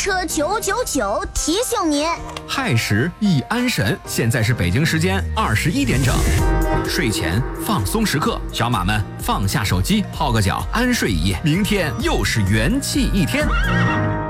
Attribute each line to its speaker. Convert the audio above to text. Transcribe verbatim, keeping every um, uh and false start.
Speaker 1: 车九九九提醒您，
Speaker 2: 亥时易安神，现在是北京时间二十一点整。睡前放松时刻，小马们放下手机，泡个脚，安睡一夜，明天又是元气一天。